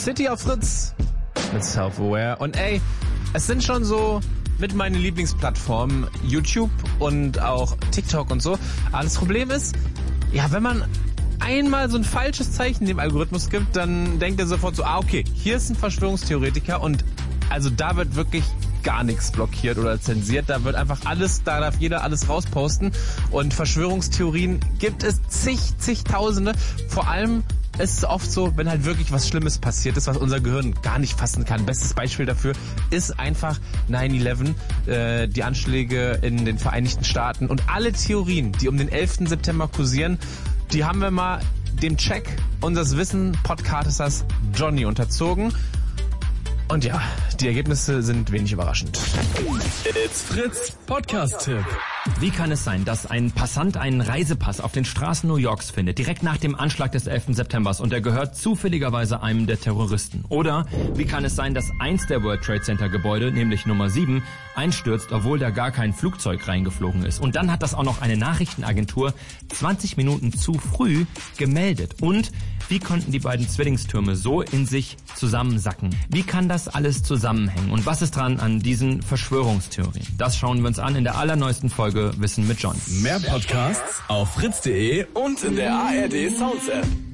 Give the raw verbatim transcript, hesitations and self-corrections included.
City auf Fritz mit Self-Aware. Und ey, es sind schon so mit meinen Lieblingsplattformen YouTube und auch TikTok und so. Aber das Problem ist, ja, wenn man einmal so ein falsches Zeichen dem Algorithmus gibt, dann denkt er sofort so, ah, okay, hier ist ein Verschwörungstheoretiker und also da wird wirklich gar nichts blockiert oder zensiert. Da wird einfach alles, da darf jeder alles rausposten. Und Verschwörungstheorien gibt es zig, zigtausende. Vor allem ist es oft so, wenn halt wirklich was Schlimmes passiert ist, was unser Gehirn gar nicht fassen kann. Bestes Beispiel dafür ist einfach nine eleven, äh, die Anschläge in den Vereinigten Staaten. Und alle Theorien, die um den elften September kursieren, die haben wir mal dem Check unseres Wissen-Podcasters Johnny unterzogen. Und ja, die Ergebnisse sind wenig überraschend. It's Fritz Podcast-Tipp. Wie kann es sein, dass ein Passant einen Reisepass auf den Straßen New Yorks findet, direkt nach dem Anschlag des elften September und er gehört zufälligerweise einem der Terroristen? Oder wie kann es sein, dass eins der World Trade Center Gebäude, nämlich Nummer sieben, einstürzt, obwohl da gar kein Flugzeug reingeflogen ist? Und dann hat das auch noch eine Nachrichtenagentur zwanzig Minuten zu früh gemeldet. Und wie konnten die beiden Zwillingstürme so in sich zusammensacken? Wie kann das alles zusammenhängen? Und was ist dran an diesen Verschwörungstheorien? Das schauen wir uns an in der allerneuesten Folge Wissen mit John. Mehr Podcasts auf fritz punkt de und in der A R D Sounds App.